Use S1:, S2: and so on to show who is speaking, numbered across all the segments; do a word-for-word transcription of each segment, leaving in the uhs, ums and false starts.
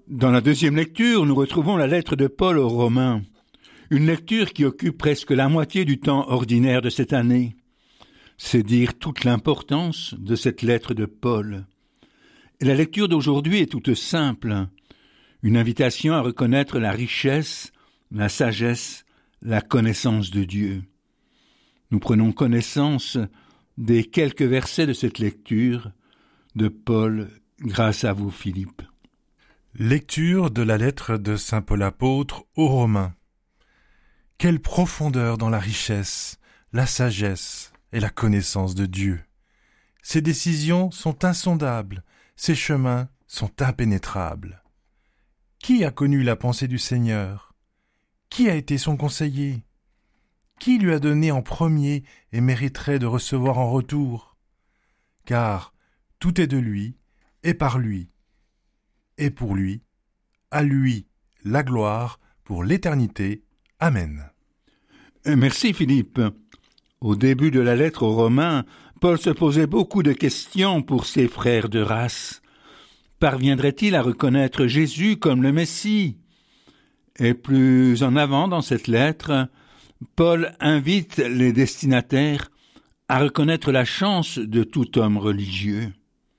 S1: Dans la deuxième lecture, nous retrouvons la lettre de Paul aux Romains, une lecture qui occupe presque la moitié du temps ordinaire de cette année. C'est dire toute l'importance de cette lettre de Paul. Et la lecture d'aujourd'hui est toute simple, une invitation à reconnaître la richesse, la sagesse, la connaissance de Dieu. Nous prenons connaissance des quelques versets de cette lecture de Paul, grâce à vous, Philippe.
S2: Lecture de la lettre de saint Paul apôtre aux Romains. Quelle profondeur dans la richesse, la sagesse et la connaissance de Dieu. Ses décisions sont insondables, ses chemins sont impénétrables. Qui a connu la pensée du Seigneur? Qui a été son conseiller? Qui lui a donné en premier et mériterait de recevoir en retour? Car tout est de lui, et par lui, et pour lui, à lui la gloire pour l'éternité. Amen.
S1: Merci Philippe. Au début de la lettre aux Romains, Paul se posait beaucoup de questions pour ses frères de race. Parviendrait-il à reconnaître Jésus comme le Messie? Et plus en avant dans cette lettre, Paul invite les destinataires à reconnaître la chance de tout homme religieux.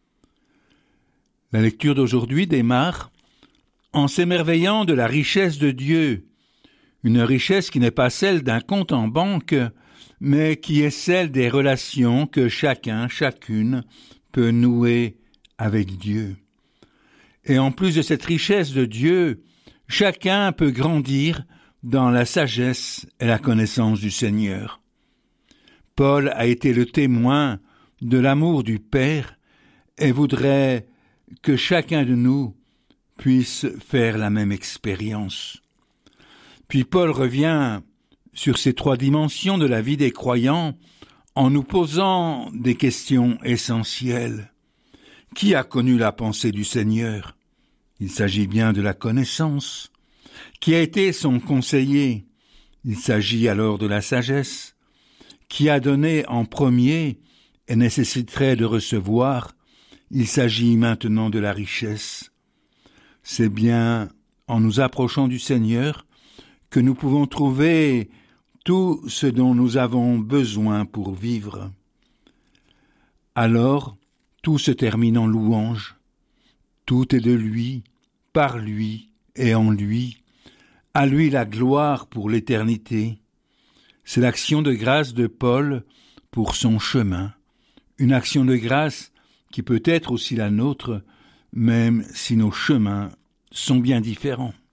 S1: La lecture d'aujourd'hui démarre en s'émerveillant de la richesse de Dieu, une richesse qui n'est pas celle d'un compte en banque, mais qui est celle des relations que chacun, chacune peut nouer avec Dieu. Et en plus de cette richesse de Dieu, chacun peut grandir dans la sagesse et la connaissance du Seigneur. Paul a été le témoin de l'amour du Père et voudrait que chacun de nous puisse faire la même expérience. Puis Paul revient sur ces trois dimensions de la vie des croyants en nous posant des questions essentielles. Qui a connu la pensée du Seigneur? Il s'agit bien de la connaissance. Qui a été son conseiller? Il s'agit alors de la sagesse. Qui a donné en premier et nécessiterait de recevoir? Il s'agit maintenant de la richesse. C'est bien en nous approchant du Seigneur que nous pouvons trouver tout ce dont nous avons besoin pour vivre. Alors, tout se termine en louange. Tout est de lui, par lui et en lui. À lui la gloire pour l'éternité. C'est l'action de grâce de Paul pour son chemin. Une action de grâce qui peut être aussi la nôtre, même si nos chemins sont bien différents.